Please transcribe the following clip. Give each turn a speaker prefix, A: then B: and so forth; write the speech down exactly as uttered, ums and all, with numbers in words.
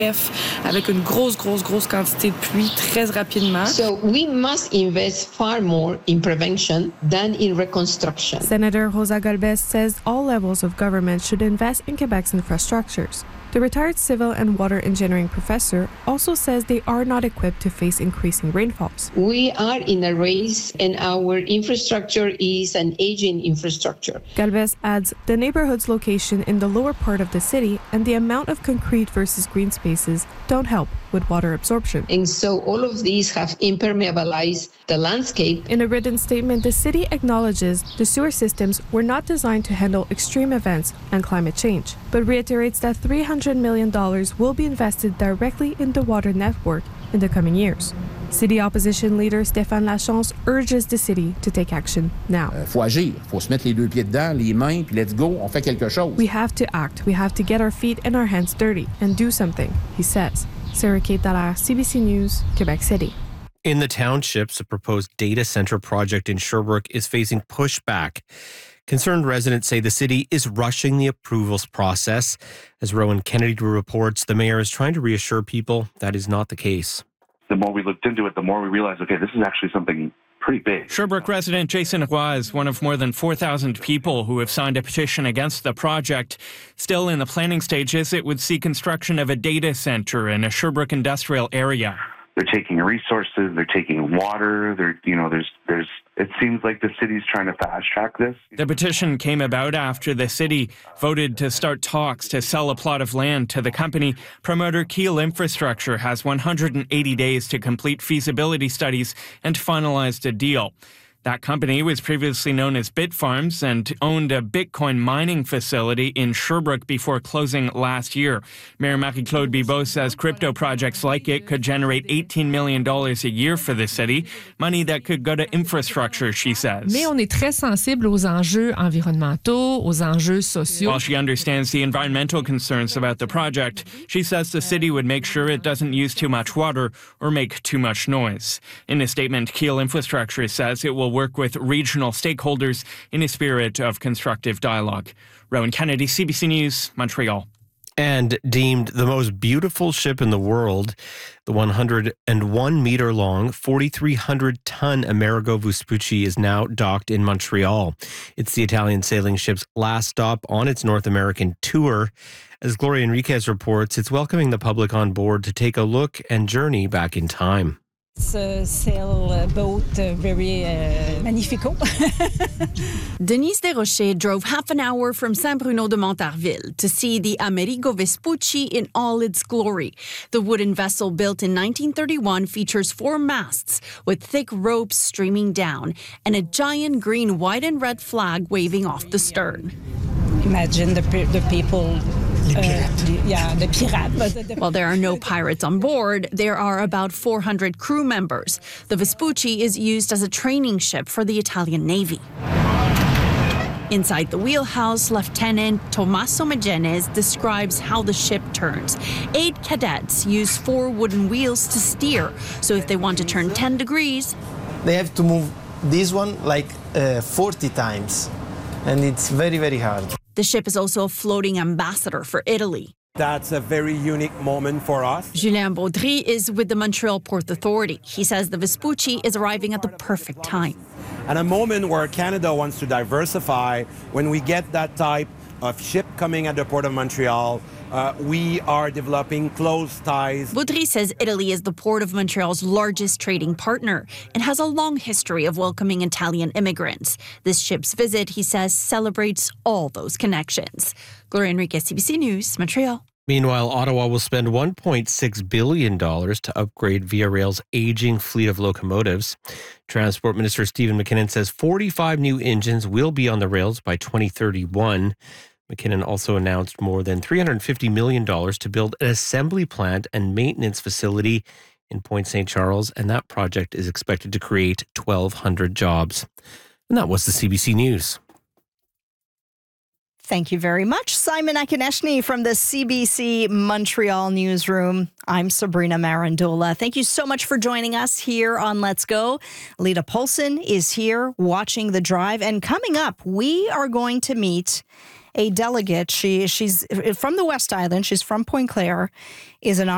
A: avec une grosse, grosse, grosse quantité de pluie très rapidement.
B: So we must invest far more in prevention than in reconstruction.
C: Senator Rosa Galvez says all levels of government should invest in Quebec's infrastructures. The retired civil and water engineering professor also says they are not equipped to face increasing rainfalls.
B: We are in a race and our infrastructure is an aging infrastructure.
C: Galvez adds the neighborhood's location in the lower part of the city and the amount of concrete versus green spaces don't help with water absorption.
B: And so all of these have impermeabilized the landscape.
C: In a written statement, the city acknowledges the sewer systems were not designed to handle extreme events and climate change, but reiterates that three hundred million dollars will be invested directly in the water network in the coming years. City opposition leader Stéphane Lachance urges the city to take action now.
D: Il faut agir, il faut se mettre les deux pieds dedans, les mains, puis let's go, on fait quelque chose.
C: We have to act. We have to get our feet and our hands dirty and do something, he says. Sarah Kate Dallaire, C B C News, Quebec City.
E: In the townships, a proposed data center project in Sherbrooke is facing pushback. Concerned residents say the city is rushing the approvals process. As Rowan Kennedy reports, the mayor is trying to reassure people that is not the case.
F: The more we looked into it, the more we realized, okay, this is actually something pretty big.
G: Sherbrooke resident Jason Roy is one of more than four thousand people who have signed a petition against the project. Still in the planning stages, it would see construction of a data center in a Sherbrooke industrial area.
F: They're taking resources, they're taking water, they're, you know, there's, there's, it seems like the city's trying to fast track this.
G: The petition came about after the city voted to start talks to sell a plot of land to the company. Promoter Keel Infrastructure has one hundred eighty days to complete feasibility studies and finalize a deal. That company was previously known as Bitfarms and owned a Bitcoin mining facility in Sherbrooke before closing last year. Mayor Marie-Claude Bibeau says crypto projects like it could generate eighteen million dollars a year for the city, money that could go to infrastructure, she says.
H: Mais on est très sensible aux enjeux environnementaux, aux enjeux sociaux.
G: While she understands the environmental concerns about the project, she says the city would make sure it doesn't use too much water or make too much noise. In a statement, Keel Infrastructure says it will work with regional stakeholders in a spirit of constructive dialogue. Rowan Kennedy, C B C News, Montreal.
E: And deemed the most beautiful ship in the world, the one hundred one meter long, forty-three hundred ton Amerigo Vespucci is now docked in Montreal. It's the Italian sailing ship's last stop on its North American tour. As Gloria Enriquez reports, it's welcoming the public on board to take a look and journey back in time.
I: It's a sailboat, uh, very uh, magnifico.
J: Denise Desrochers drove half an hour from Saint-Bruno de Montarville to see the Amerigo Vespucci in all its glory. The wooden vessel built in nineteen thirty-one features four masts with thick ropes streaming down and a giant green, white and red flag waving off the stern.
I: Imagine the, the people... Uh, the, yeah, the pirates.
J: While there are no pirates on board, there are about four hundred crew members. The Vespucci is used as a training ship for the Italian Navy. Inside the wheelhouse, Lieutenant Tommaso Magenes describes how the ship turns. Eight cadets use four wooden wheels to steer, so if they want to turn ten degrees...
K: They have to move this one like uh, forty times, and it's very, very hard.
J: The ship is also a floating ambassador for Italy.
L: That's a very unique moment for us.
J: Julien Baudry is with the Montreal Port Authority. He says the Vespucci is arriving at the perfect time.
L: And a moment where Canada wants to diversify, when we get that type of ship coming at the Port of Montreal, uh, we are developing close ties.
J: Baudry says Italy is the Port of Montreal's largest trading partner and has a long history of welcoming Italian immigrants. This ship's visit, he says, celebrates all those connections. Gloria Enriquez, C B C News, Montreal.
E: Meanwhile, Ottawa will spend one point six billion dollars to upgrade Via Rail's aging fleet of locomotives. Transport Minister Stephen McKinnon says forty-five new engines will be on the rails by twenty thirty-one. McKinnon also announced more than three hundred fifty million dollars to build an assembly plant and maintenance facility in Point Saint Charles, and that project is expected to create twelve hundred jobs. And that was the C B C News.
M: Thank you very much, Simon Akineshny from the C B C Montreal newsroom. I'm Sabrina Marandola. Thank you so much for joining us here on Let's Go. Lita Polson is here watching the drive, and coming up, we are going to meet a delegate. She she's from the West Island. She's from Pointe Claire. Is an